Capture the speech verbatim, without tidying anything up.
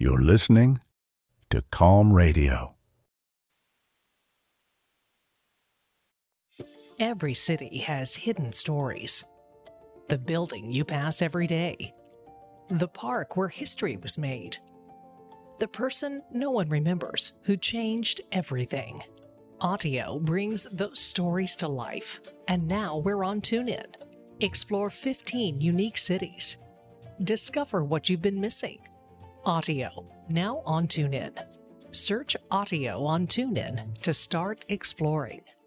You're listening to Calm Radio. Every city has hidden stories. The building you pass every day. The park where history was made. The person no one remembers who changed everything. Audio brings those stories to life, and now we're on TuneIn. Explore fifteen unique cities. Discover what you've been missing. Audio, now on TuneIn. Search Audio on TuneIn to start exploring.